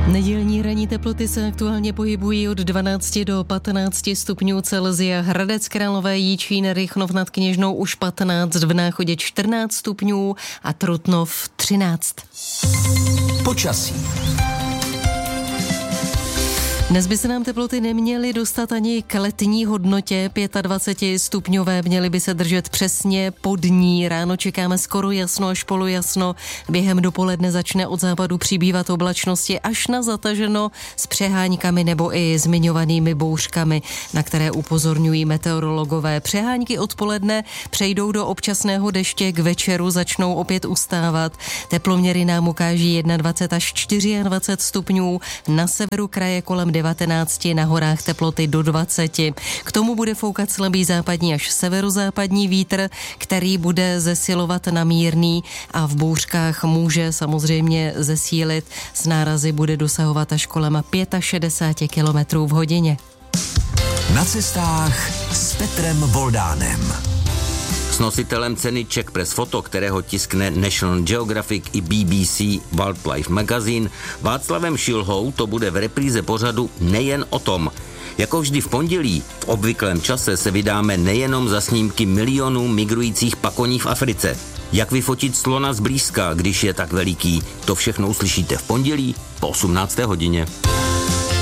Nedělní ranní teploty se aktuálně pohybují od 12 do 15 stupňů Celsia. Hradec Králové, Jičín, Rychnov nad Kněžnou už 15, v Náchodě 14 stupňů a Trutnov 13. Počasí. Dnes by se nám teploty neměly dostat ani k letní hodnotě 25 stupňové, měly by se držet přesně pod ní. Ráno čekáme skoro jasno až polojasno. Během dopoledne začne od západu přibývat oblačnosti až na zataženo s přeháňkami nebo i zmiňovanými bouřkami, na které upozorňují meteorologové. Přehánky odpoledne přejdou do občasného deště, k večeru začnou opět ustávat. Teploměry nám ukáží 21 až 24 stupňů, na severu kraje kolem 19, na horách teploty do 20. K tomu bude foukat slabý západní až severozápadní vítr, který bude zesilovat na mírný a v bouřkách může samozřejmě zesílit. S nárazy bude dosahovat až kolem 65 km v hodině. Na cestách s Petrem Voldánem. S nositelem ceny Czech Press Photo, kterého tiskne National Geographic i BBC Wildlife Magazine, Václavem Šilhou, to bude v repríze pořadu Nejen o tom. Jako vždy v pondělí, v obvyklém čase se vydáme nejenom za snímky milionů migrujících pakoní v Africe. Jak vyfotit slona zblízka, když je tak veliký, to všechno uslyšíte v pondělí po 18. hodině.